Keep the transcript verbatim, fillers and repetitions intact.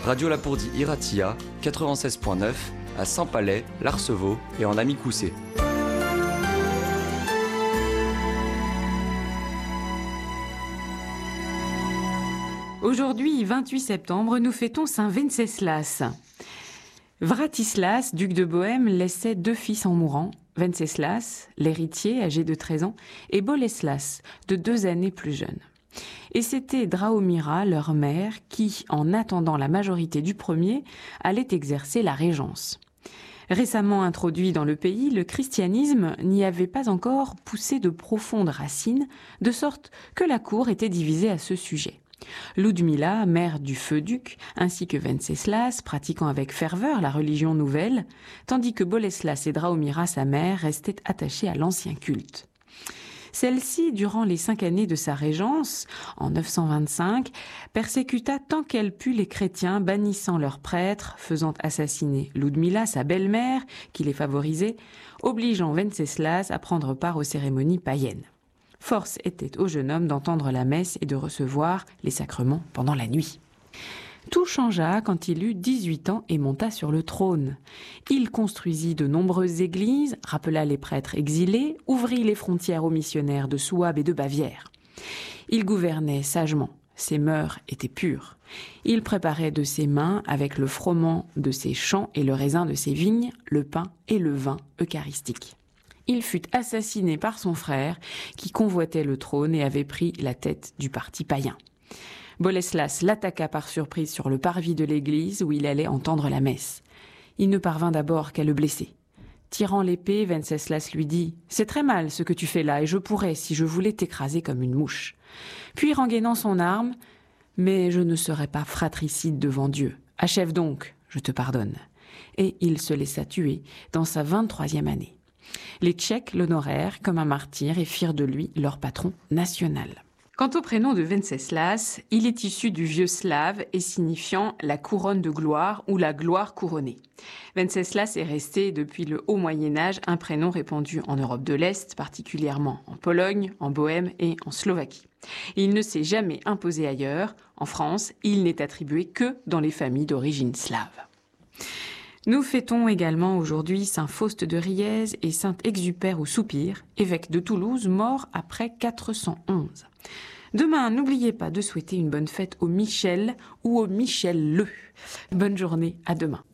Radio Lapourdie Iratia, quatre-vingt-seize point neuf, à Saint-Palais, l'Arceveau et en Amicoussé. Aujourd'hui, vingt-huit septembre, nous fêtons Saint Venceslas. Vratislas, duc de Bohême, laissait deux fils en mourant, Venceslas, l'héritier, âgé de treize ans, et Boleslas, de deux années plus jeune. Et c'était Drahomira, leur mère, qui, en attendant la majorité du premier, allait exercer la régence. Récemment introduit dans le pays, le christianisme n'y avait pas encore poussé de profondes racines, de sorte que la cour était divisée à ce sujet. Ludmila, mère du feu duc, ainsi que Venceslas, pratiquant avec ferveur la religion nouvelle, tandis que Boleslas et Drahomira, sa mère, restaient attachés à l'ancien culte. Celle-ci, durant les cinq années de sa régence, en neuf cent vingt-cinq, persécuta tant qu'elle put les chrétiens, bannissant leurs prêtres, faisant assassiner Ludmila, sa belle-mère, qui les favorisait, obligeant Venceslas à prendre part aux cérémonies païennes. Force était au jeune homme d'entendre la messe et de recevoir les sacrements pendant la nuit. Tout changea quand il eut dix-huit ans et monta sur le trône. Il construisit de nombreuses églises, rappela les prêtres exilés, ouvrit les frontières aux missionnaires de Souabe et de Bavière. Il gouvernait sagement, ses mœurs étaient pures. Il préparait de ses mains, avec le froment de ses champs et le raisin de ses vignes, le pain et le vin eucharistiques. Il fut assassiné par son frère, qui convoitait le trône et avait pris la tête du parti païen. Boleslas l'attaqua par surprise sur le parvis de l'église où il allait entendre la messe. Il ne parvint d'abord qu'à le blesser. Tirant l'épée, Venceslas lui dit « C'est très mal ce que tu fais là, et je pourrais, si je voulais, t'écraser comme une mouche. » Puis rengainant son arme, « Mais je ne serai pas fratricide devant Dieu. Achève donc, je te pardonne. » Et il se laissa tuer dans sa vingt-troisième année. Les Tchèques l'honorèrent comme un martyr et firent de lui leur patron national. Quant au prénom de Venceslas, il est issu du vieux slave et signifiant la couronne de gloire ou la gloire couronnée. Venceslas est resté depuis le haut Moyen-Âge un prénom répandu en Europe de l'Est, particulièrement en Pologne, en Bohême et en Slovaquie. Il ne s'est jamais imposé ailleurs. En France, il n'est attribué que dans les familles d'origine slave. Nous fêtons également aujourd'hui Saint Faust de Riez et Saint Exupère ou Soupir, évêque de Toulouse, mort après quatre cent onze. Demain, n'oubliez pas de souhaiter une bonne fête au Michel ou au Michel-le. Bonne journée, à demain.